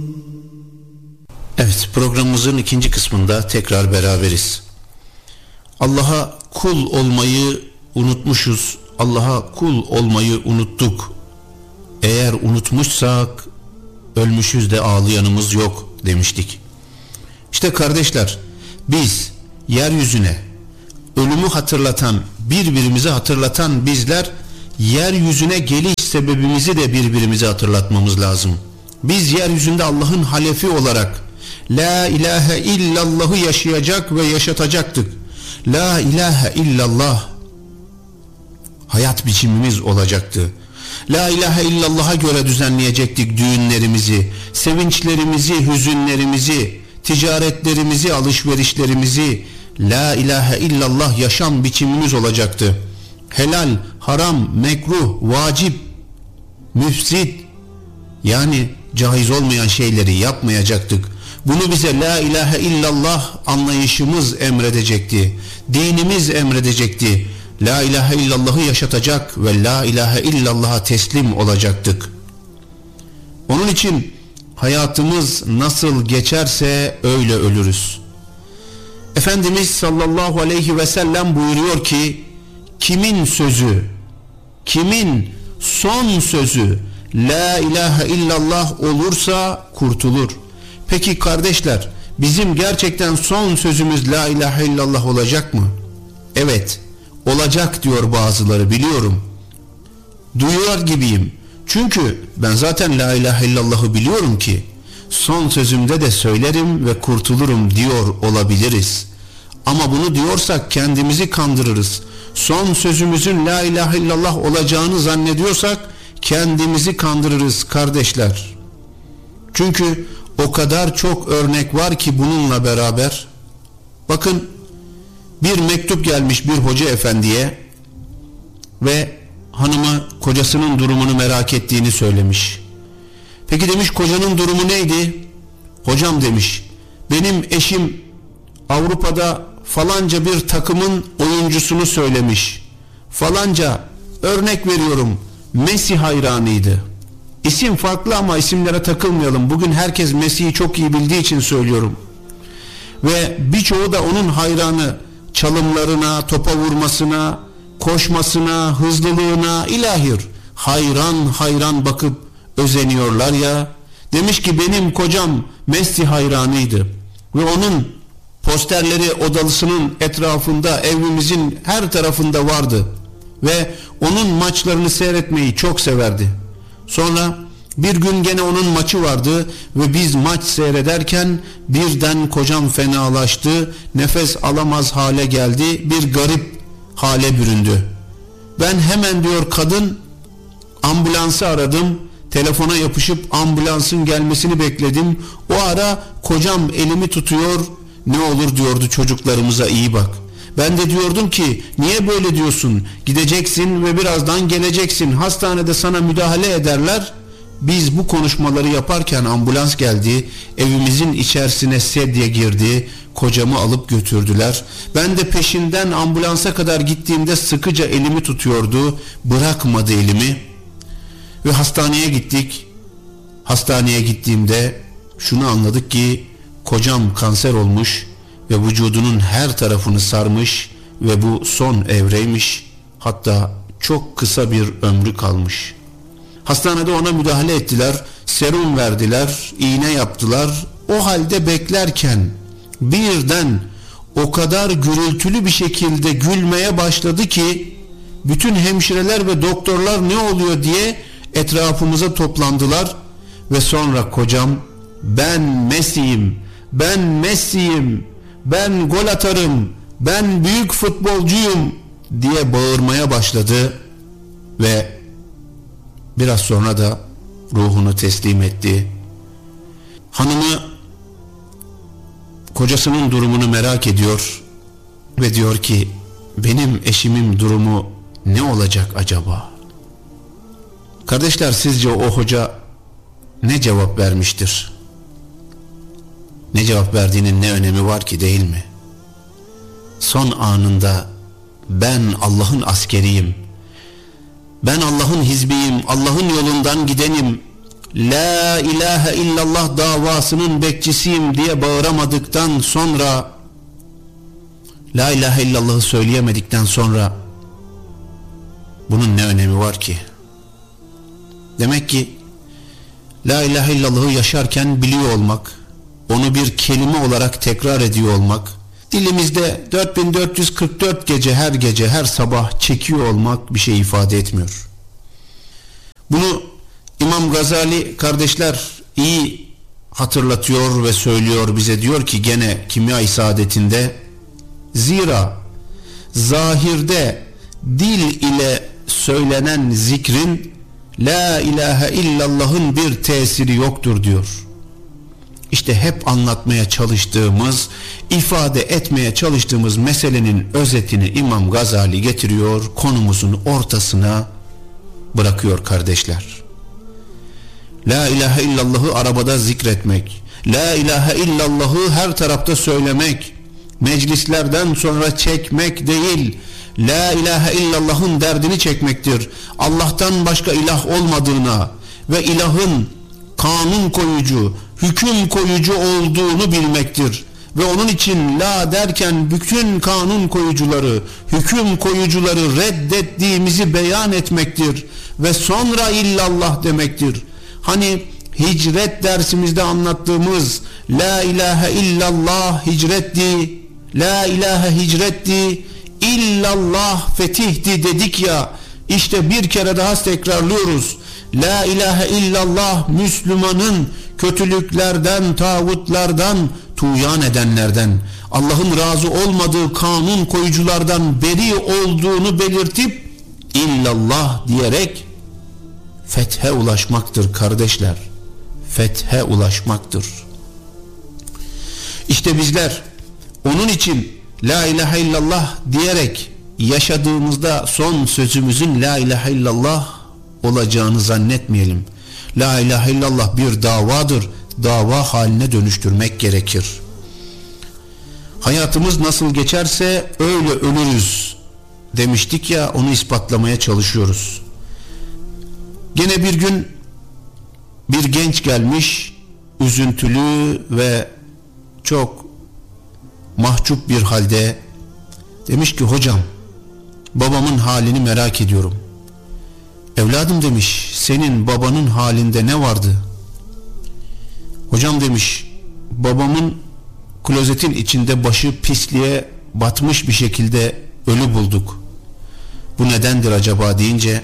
Evet, programımızın ikinci kısmında tekrar beraberiz. Allah'a kul olmayı unutmuşuz. Allah'a kul olmayı unuttuk. Eğer unutmuşsak ölmüşüz de ağlayanımız yok demiştik. İşte kardeşler, biz yeryüzüne ölümü hatırlatan, birbirimizi hatırlatan bizler, yeryüzüne geliş sebebimizi de birbirimize hatırlatmamız lazım. Biz yeryüzünde Allah'ın halefi olarak La ilahe illallah'ı yaşayacak ve yaşatacaktık. La ilahe illallah hayat biçimimiz olacaktı. La ilahe illallah'a göre düzenleyecektik düğünlerimizi, sevinçlerimizi, hüzünlerimizi, ticaretlerimizi, alışverişlerimizi. La ilahe illallah yaşam biçimimiz olacaktı. Helal, haram, mekruh, vacip, müfsit, yani caiz olmayan şeyleri yapmayacaktık. Bunu bize la ilahe illallah anlayışımız emredecekti. Dinimiz emredecekti. La ilahe illallah'ı yaşatacak ve la ilahe illallah'a teslim olacaktık. Onun için hayatımız nasıl geçerse öyle ölürüz. Efendimiz sallallahu aleyhi ve sellem buyuruyor ki, kimin sözü, kimin son sözü la ilahe illallah olursa kurtulur. Peki kardeşler, bizim gerçekten son sözümüz la ilahe illallah olacak mı? Evet, olacak diyor bazıları, biliyorum. Duyuyor gibiyim. Çünkü ben zaten la ilahe illallah'ı biliyorum ki son sözümde de söylerim ve kurtulurum diyor olabiliriz. Ama bunu diyorsak kendimizi kandırırız. Son sözümüzün la ilahe illallah olacağını zannediyorsak kendimizi kandırırız kardeşler. Çünkü o kadar çok örnek var ki bununla beraber. Bakın, bir mektup gelmiş bir hoca efendiye ve hanımı kocasının durumunu merak ettiğini söylemiş. Peki demiş, kocanın durumu neydi? Hocam demiş, benim eşim Avrupa'da falanca bir takımın oyuncusunu söylemiş. Falanca, örnek veriyorum, Messi hayranıydı. İsim farklı ama isimlere takılmayalım. Bugün herkes Messi'yi çok iyi bildiği için söylüyorum. Ve birçoğu da onun hayranı, çalımlarına, topa vurmasına, koşmasına, hızlılığına, ilahir hayran hayran bakıp özeniyorlar ya. Demiş ki benim kocam Messi hayranıydı ve onun posterleri odalısının etrafında, evimizin her tarafında vardı ve onun maçlarını seyretmeyi çok severdi. Sonra bir gün gene onun maçı vardı ve biz maç seyrederken birden kocam fenalaştı, nefes alamaz hale geldi, bir garip hale büründü. Ben hemen diyor kadın ambulansı aradım, telefona yapışıp ambulansın gelmesini bekledim. O ara kocam elimi tutuyor, ne olur diyordu, çocuklarımıza iyi bak. Ben de diyordum ki niye böyle diyorsun, gideceksin ve birazdan geleceksin, hastanede sana müdahale ederler. Biz bu konuşmaları yaparken ambulans geldi, evimizin içerisine sedye girdi, kocamı alıp götürdüler. Ben de peşinden ambulansa kadar gittiğimde sıkıca elimi tutuyordu, bırakmadı elimi ve hastaneye gittik. Hastaneye gittiğimde şunu anladık ki kocam kanser olmuş ve vücudunun her tarafını sarmış ve bu son evreymiş, hatta çok kısa bir ömrü kalmış. Hastanede ona müdahale ettiler, serum verdiler, iğne yaptılar. O halde beklerken birden o kadar gürültülü bir şekilde gülmeye başladı ki bütün hemşireler ve doktorlar ne oluyor diye etrafımıza toplandılar ve sonra kocam ben Messi'yim, ben Messi'yim, ben gol atarım, ben büyük futbolcuyum diye bağırmaya başladı ve biraz sonra da ruhunu teslim etti. Hanımı kocasının durumunu merak ediyor ve diyor ki benim eşimin durumu ne olacak acaba? Kardeşler, sizce o hoca ne cevap vermiştir? Ne cevap verdiğinin ne önemi var ki, değil mi? Son anında ben Allah'ın askeriyim, ben Allah'ın hizbiyim, Allah'ın yolundan gidenim, La ilahe illallah davasının bekçisiyim diye bağıramadıktan sonra, la ilahe illallah'ı söyleyemedikten sonra bunun ne önemi var ki? Demek ki la ilahe illallah'ı yaşarken biliyor olmak, onu bir kelime olarak tekrar ediyor olmak, dilimizde 4444 gece her sabah çekiyor olmak bir şey ifade etmiyor. Bunu İmam Gazali kardeşler iyi hatırlatıyor ve söylüyor bize, diyor ki gene Kimya-i Saadetinde, zira zahirde dil ile söylenen zikrin la ilahe illallah'ın bir tesiri yoktur diyor. İşte hep anlatmaya çalıştığımız, ifade etmeye çalıştığımız meselenin özetini İmam Gazali getiriyor, konumuzun ortasına bırakıyor kardeşler. La ilahe illallah'ı arabada zikretmek, la ilahe illallah'ı her tarafta söylemek, meclislerden sonra çekmek değil, la ilahe illallah'ın derdini çekmektir. Allah'tan başka ilah olmadığına ve ilahın kanun koyucu, hüküm koyucu olduğunu bilmektir. Ve onun için la derken bütün kanun koyucuları, hüküm koyucuları reddettiğimizi beyan etmektir. Ve sonra illallah demektir. Hani hicret dersimizde anlattığımız la ilahe illallah hicretti, la ilahe hicretti, illallah fetihti dedik ya, işte bir kere daha tekrarlıyoruz. La ilahe illallah Müslümanın kötülüklerden, tağutlardan, tuğyan edenlerden, Allah'ın razı olmadığı kanun koyuculardan beri olduğunu belirtip illallah diyerek fethe ulaşmaktır kardeşler. Fethe ulaşmaktır. İşte bizler onun için la ilahe illallah diyerek yaşadığımızda son sözümüzün la ilahe illallah olacağını zannetmeyelim. La ilahe illallah bir davadır. Dava haline dönüştürmek gerekir. Hayatımız nasıl geçerse öyle ölürüz demiştik ya, onu ispatlamaya çalışıyoruz. Gene bir gün bir genç gelmiş, üzüntülü ve çok mahcup bir halde, demiş ki hocam, babamın halini merak ediyorum. Evladım demiş, senin babanın halinde ne vardı? Hocam demiş, babamın klozetin içinde başı pisliğe batmış bir şekilde ölü bulduk. Bu nedendir acaba deyince,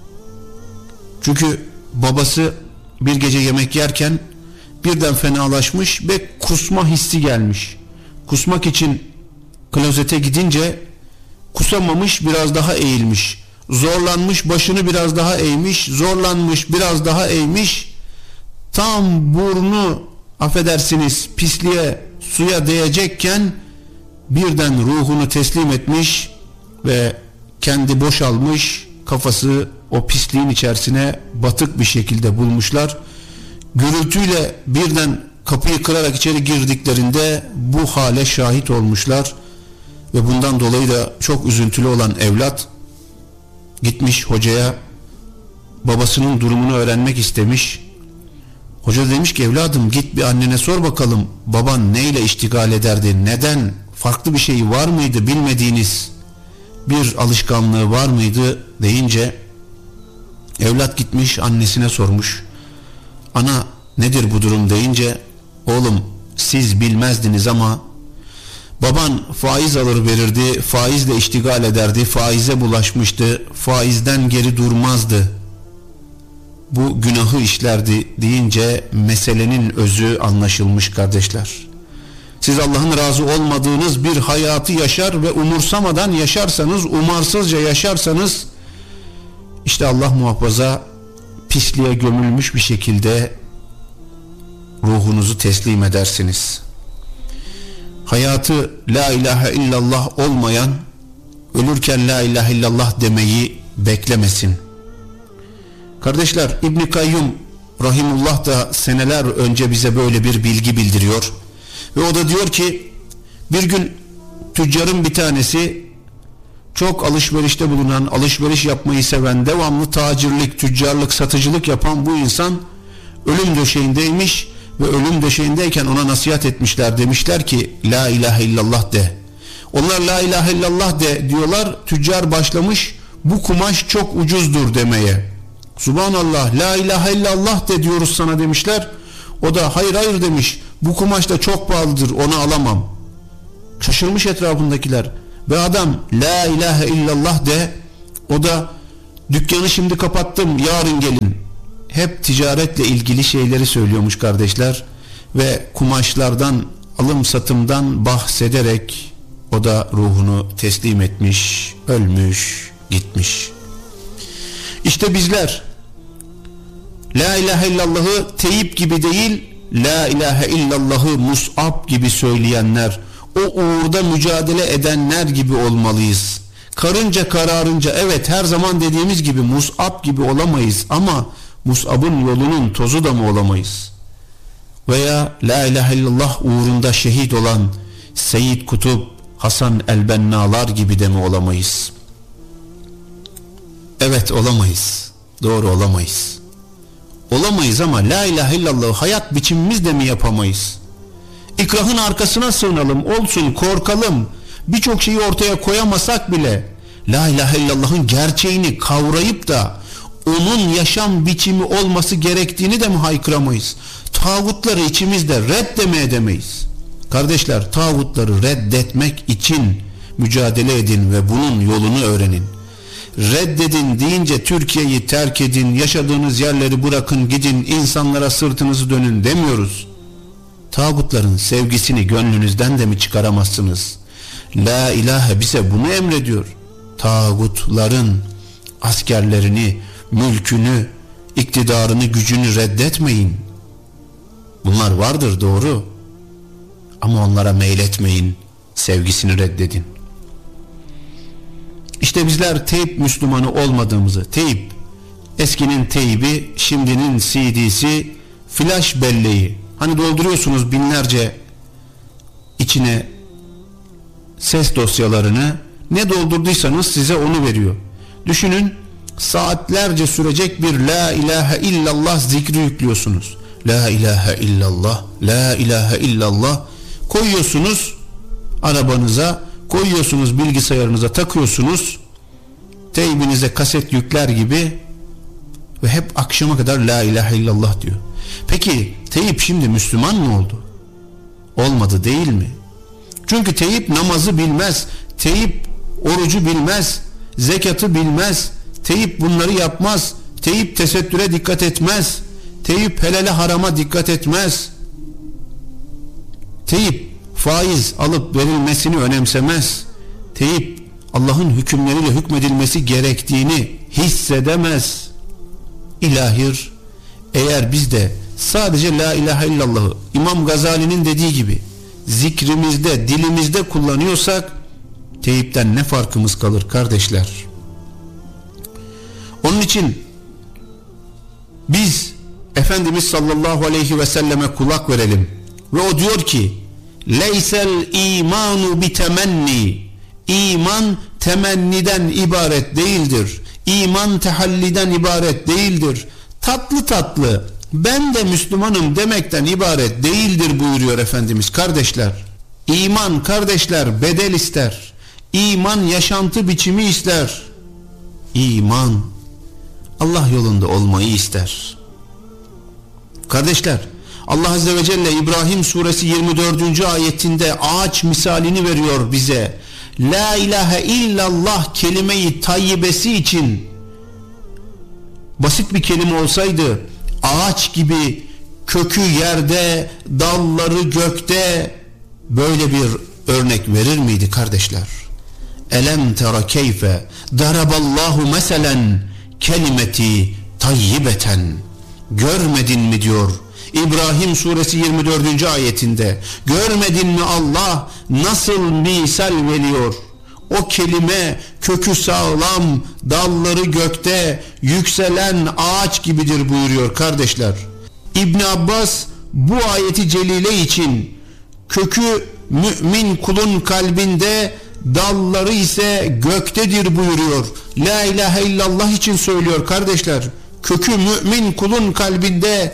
çünkü babası bir gece yemek yerken birden fenalaşmış ve kusma hissi gelmiş. Kusmak için klozete gidince kusamamış, biraz daha eğilmiş. Zorlanmış, başını biraz daha eğmiş, zorlanmış, biraz daha eğmiş. Tam burnu, affedersiniz, pisliğe, suya değecekken birden ruhunu teslim etmiş ve kendi boşalmış, kafası o pisliğin içerisine batık bir şekilde bulmuşlar. Gürültüyle birden kapıyı kırarak içeri girdiklerinde bu hale şahit olmuşlar ve bundan dolayı da çok üzüntülü olan evlat gitmiş hocaya, babasının durumunu öğrenmek istemiş. Hoca demiş ki evladım, git bir annene sor bakalım, baban neyle iştigal ederdi, neden, farklı bir şey var mıydı, bilmediğiniz bir alışkanlığı var mıydı deyince, evlat gitmiş annesine sormuş. Ana nedir bu durum deyince, oğlum siz bilmezdiniz ama baban faiz alır verirdi, faizle iştigal ederdi, faize bulaşmıştı, faizden geri durmazdı, bu günahı işlerdi deyince meselenin özü anlaşılmış kardeşler. Siz Allah'ın razı olmadığınız bir hayatı yaşar ve umursamadan yaşarsanız, umarsızca yaşarsanız, işte Allah muhafaza pisliğe gömülmüş bir şekilde ruhunuzu teslim edersiniz. Hayatı la ilahe illallah olmayan ölürken la ilahe illallah demeyi beklemesin. Kardeşler, İbn-i Kayyum rahimullah da seneler önce bize böyle bir bilgi bildiriyor ve o da diyor ki, bir gün tüccarın bir tanesi, çok alışverişte bulunan, alışveriş yapmayı seven, devamlı tacirlik, tüccarlık, satıcılık yapan bu insan ölüm döşeğindeymiş ve ölüm döşeğindeyken ona nasihat etmişler, demişler ki la ilahe illallah de. Onlar la ilahe illallah de diyorlar, tüccar başlamış bu kumaş çok ucuzdur demeye. Subhanallah, la ilahe illallah de diyoruz sana demişler. O da hayır hayır demiş, bu kumaş da çok pahalıdır, onu alamam. Şaşırmış etrafındakiler ve adam la ilahe illallah de, o da dükkanı şimdi kapattım, yarın gelin. Hep ticaretle ilgili şeyleri söylüyormuş kardeşler ve kumaşlardan, alım satımdan bahsederek o da ruhunu teslim etmiş, ölmüş, gitmiş. İşte bizler la ilahe illallah'ı Teyip gibi değil, la ilahe illallah'ı Mus'ab gibi söyleyenler, o uğurda mücadele edenler gibi olmalıyız. Karınca kararınca, evet her zaman dediğimiz gibi Mus'ab gibi olamayız ama Mus'ab'ın yolunun tozu da mı olamayız? Veya la ilahe illallah uğrunda şehit olan Seyyid Kutup, Hasan el-Bennalar gibi de mi olamayız? Evet olamayız. Doğru olamayız. Olamayız ama la ilahe illallah hayat biçimimiz de mi yapamayız? İkrahın arkasına sığınalım, olsun, korkalım. Birçok şeyi ortaya koyamasak bile la ilahe illallah'ın gerçeğini kavrayıp da onun yaşam biçimi olması gerektiğini de mi haykıramayız? Tağutları içimizde reddemeye edemeyiz. Kardeşler, tağutları reddetmek için mücadele edin ve bunun yolunu öğrenin. Reddedin deyince Türkiye'yi terk edin, yaşadığınız yerleri bırakın gidin, insanlara sırtınızı dönün demiyoruz. Tağutların sevgisini gönlünüzden de mi çıkaramazsınız? La ilahe bize bunu emrediyor. Tağutların askerlerini, mülkünü, iktidarını, gücünü reddetmeyin. Bunlar vardır, doğru. Ama onlara meyletmeyin, sevgisini reddedin. İşte bizler Teyip Müslümanı olmadığımızı, Teyip, eskinin teybi, şimdinin CD'si, flash belleği, hani dolduruyorsunuz binlerce içine ses dosyalarını, ne doldurduysanız size onu veriyor. Düşünün, saatlerce sürecek bir la ilahe illallah zikri yüklüyorsunuz. La ilahe illallah, la ilahe illallah koyuyorsunuz arabanıza, koyuyorsunuz bilgisayarınıza, takıyorsunuz, teybinize kaset yükler gibi ve hep akşama kadar la ilahe illallah diyor. Peki Teyip şimdi Müslüman mı oldu? Olmadı değil mi? Çünkü Teyip namazı bilmez, Teyip orucu bilmez, zekatı bilmez, Teyip bunları yapmaz, Teyip tesettüre dikkat etmez, Teyip helale harama dikkat etmez, Teyip faiz alıp verilmesini önemsemez, Teyip Allah'ın hükümleriyle hükmedilmesi gerektiğini hissedemez. İlahir, eğer biz de sadece la ilahe illallah'ı İmam Gazali'nin dediği gibi zikrimizde, dilimizde kullanıyorsak Teyip'ten ne farkımız kalır kardeşler? Onun için biz Efendimiz sallallahu aleyhi ve selleme kulak verelim ve o diyor ki leysel imanu bi temenni, iman temenniden ibaret değildir, iman tehalliden ibaret değildir, tatlı tatlı ben de Müslümanım demekten ibaret değildir buyuruyor Efendimiz. Kardeşler, iman kardeşler bedel ister, iman yaşantı biçimi ister, iman Allah yolunda olmayı ister. Kardeşler, Allah Azze ve Celle İbrahim suresi 24. ayetinde ağaç misalini veriyor bize. La ilahe illallah kelime-i tayyibesi için basit bir kelime olsaydı ağaç gibi kökü yerde, dalları gökte, böyle bir örnek verir miydi kardeşler? Elem tera keyfe daraballahu meselen kelimeti tayyibeten, görmedin mi diyor İbrahim suresi 24. ayetinde, görmedin mi Allah nasıl misal veriyor? O kelime kökü sağlam, dalları gökte, yükselen ağaç gibidir buyuruyor kardeşler. İbn Abbas bu ayeti celile için kökü mümin kulun kalbinde, dalları ise göktedir buyuruyor. La ilahe illallah için söylüyor kardeşler. Kökü mümin kulun kalbinde,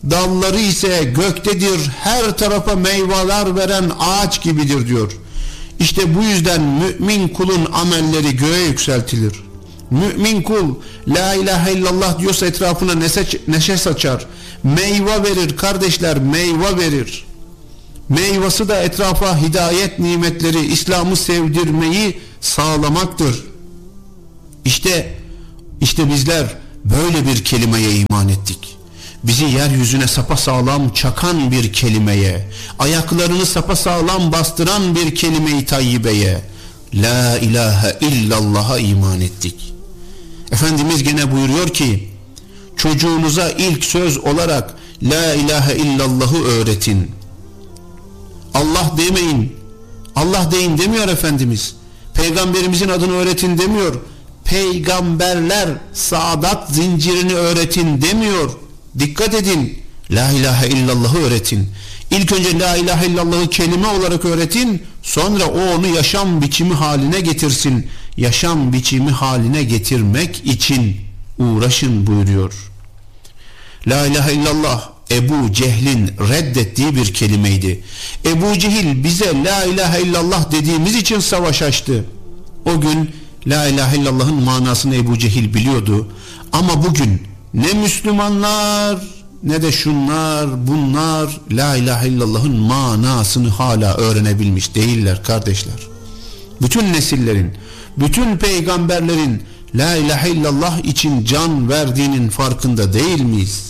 Dalları ise göktedir, her tarafa meyveler veren ağaç gibidir diyor. İşte bu yüzden mümin kulun amelleri göğe yükseltilir. Mümin kul la ilahe illallah diyorsa etrafına neşe saçar. Meyve verir kardeşler, meyve verir. Meyvası da etrafa hidayet nimetleri, İslam'ı sevdirmeyi sağlamaktır. İşte bizler böyle bir kelimeye iman ettik. Bizi yeryüzüne sapasağlam çakan bir kelimeye, ayaklarını sapasağlam bastıran bir kelime-i tayyibeye, la ilahe illallah'a iman ettik. Efendimiz gene buyuruyor ki, çocuğunuza ilk söz olarak la ilahe illallah'ı öğretin. Allah demeyin, Allah deyin demiyor Efendimiz. Peygamberimizin adını öğretin demiyor. Peygamberler saadat zincirini öğretin demiyor. Dikkat edin, la ilahe illallah'ı öğretin. İlk önce la ilahe illallah'ı kelime olarak öğretin, sonra o onu yaşam biçimi haline getirsin. Yaşam biçimi haline getirmek için uğraşın buyuruyor. La ilahe illallah Ebu Cehil'in reddettiği bir kelimeydi. Ebu Cehil bize la ilahe illallah dediğimiz için savaş açtı. O gün la ilahe illallah'ın manasını Ebu Cehil biliyordu. Ama bugün ne Müslümanlar ne de şunlar bunlar la ilahe illallah'ın manasını hala öğrenebilmiş değiller kardeşler. Bütün nesillerin, bütün peygamberlerin la ilahe illallah için can verdiğinin farkında değil miyiz?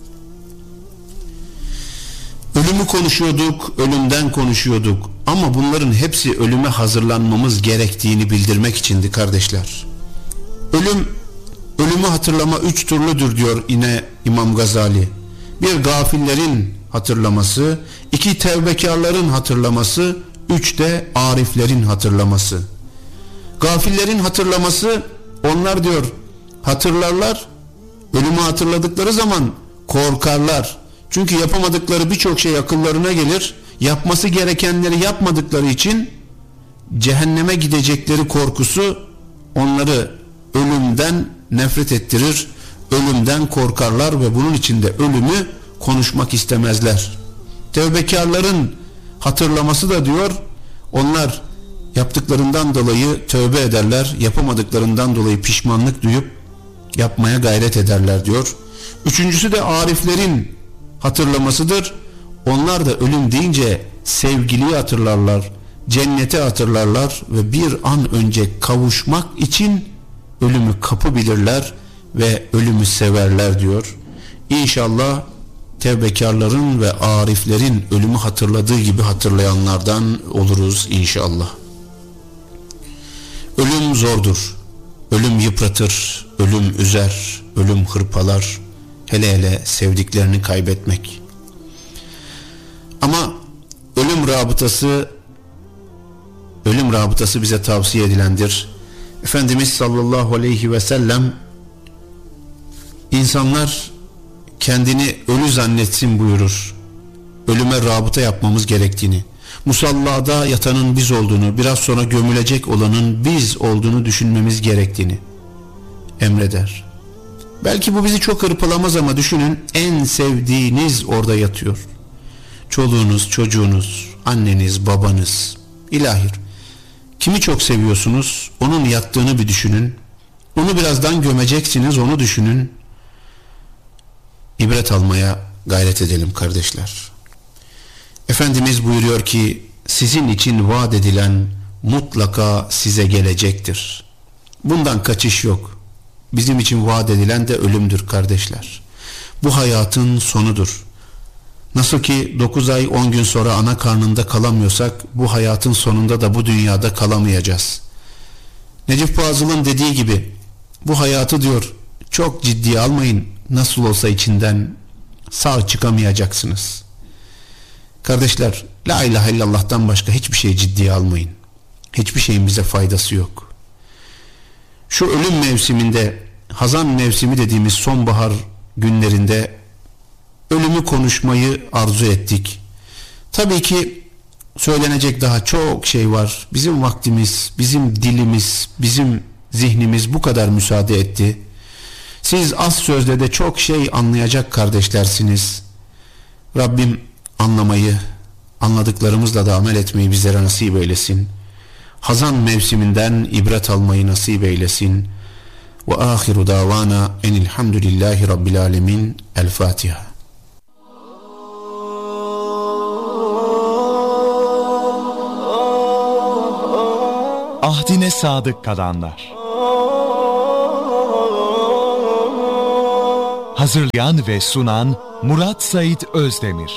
Ölümü konuşuyorduk, ölümden konuşuyorduk ama bunların hepsi ölüme hazırlanmamız gerektiğini bildirmek içindi kardeşler. Ölümü hatırlama 3 türlüdür diyor yine İmam Gazali. Bir gafillerin hatırlaması, 2 tevbekarların hatırlaması, 3 de ariflerin hatırlaması. Gafillerin hatırlaması, onlar diyor hatırlarlar, ölümü hatırladıkları zaman korkarlar. Çünkü yapamadıkları birçok şey akıllarına gelir. Yapması gerekenleri yapmadıkları için cehenneme gidecekleri korkusu onları ölümden nefret ettirir. Ölümden korkarlar ve bunun için de ölümü konuşmak istemezler. Tevbekarların hatırlaması da diyor, onlar yaptıklarından dolayı tövbe ederler, yapamadıklarından dolayı pişmanlık duyup yapmaya gayret ederler diyor. Üçüncüsü de ariflerin hatırlamasıdır. Onlar da ölüm deyince sevgiliyi hatırlarlar, cenneti hatırlarlar ve bir an önce kavuşmak için ölümü kapı bilirler ve ölümü severler diyor. İnşallah tevbekarların ve ariflerin ölümü hatırladığı gibi hatırlayanlardan oluruz inşallah. Ölüm zordur. Ölüm yıpratır, ölüm üzer, ölüm hırpalar. Hele hele sevdiklerini kaybetmek. Ama ölüm rabıtası bize tavsiye edilendir. Efendimiz sallallahu aleyhi ve sellem insanlar kendini ölü zannetsin buyurur. Ölüme rabıta yapmamız gerektiğini, musallada yatanın biz olduğunu, biraz sonra gömülecek olanın biz olduğunu düşünmemiz gerektiğini emreder. Belki bu bizi çok hırpalamaz ama düşünün, en sevdiğiniz orada yatıyor. Çoluğunuz, çocuğunuz, anneniz, babanız. İlahi, kimi çok seviyorsunuz? Onun yattığını bir düşünün. Onu birazdan gömeceksiniz, onu düşünün. İbret almaya gayret edelim kardeşler. Efendimiz buyuruyor ki, sizin için vaat edilen mutlaka size gelecektir. Bundan kaçış yok. Bizim için vaat edilen de ölümdür kardeşler. Bu hayatın sonudur. Nasıl ki 9 ay 10 gün sonra ana karnında kalamıyorsak, bu hayatın sonunda da bu dünyada kalamayacağız. Necip Fazıl'ın dediği gibi, bu hayatı diyor çok ciddiye almayın, nasıl olsa içinden sağ çıkamayacaksınız. Kardeşler, la ilahe illallah'tan başka hiçbir şey ciddiye almayın. Hiçbir şeyin bize faydası yok. Şu ölüm mevsiminde, hazan mevsimi dediğimiz sonbahar günlerinde ölümü konuşmayı arzu ettik. Tabii ki söylenecek daha çok şey var. Bizim vaktimiz, bizim dilimiz, bizim zihnimiz bu kadar müsaade etti. Siz az sözle de çok şey anlayacak kardeşlersiniz. Rabbim anlamayı, anladıklarımızla da amel etmeyi bizlere nasip eylesin. Hazan mevsiminden ibret almayı nasip eylesin. Ve ahiru davana enilhamdülillahi rabbil alemin. El Fatiha. Ahdine sadık kalanlar. Hazırlayan ve sunan Murat Sait Özdemir.